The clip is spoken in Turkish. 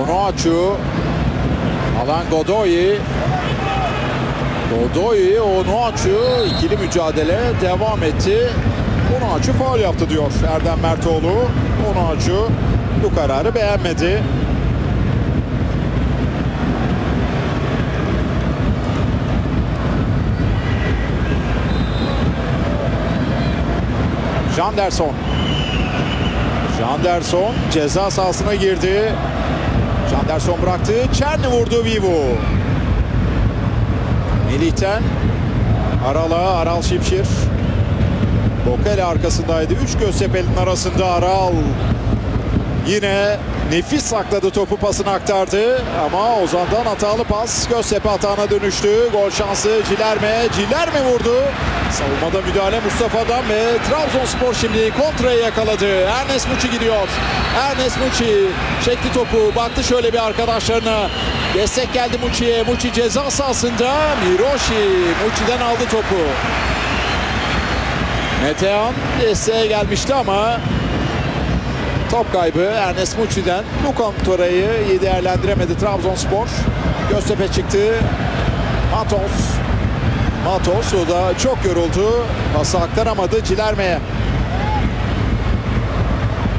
Onuachu, Alan Godoy, Onuachu, ikili mücadele devam etti. Onuachu faul yaptı diyor Erdem Mertoğlu. Onuachu bu kararı beğenmedi. Janderson ceza sahasına girdi. Janderson bıraktı. Çerni vurdu Vivu. Melih'ten Aral'a, Aral Şimşir. Bokele arkasındaydı. 3 Göztepe'nin arasında Aral yine nefis sakladı topu, pasını aktardı. Ama Ozan'dan hatalı pas. Göztepe hatana dönüştü. Gol şansı Cilerme vurdu. Savunmada müdahale Mustafa'dan ve Trabzonspor şimdi kontrayı yakaladı. Ernest Muçi gidiyor. Ernest Muçi çekti topu. Baktı şöyle bir arkadaşlarına. Destek geldi Muçi'ye. Muçi ceza sahasında. Miroshi Muçi'den aldı topu. Metehan desteğe gelmişti ama top kaybı Ernest Muçi'den. Bu kontrayı iyi değerlendiremedi Trabzonspor. Göztepe çıktı. Matos o da çok yoruldu. Pası aktaramadı Cilerme'ye.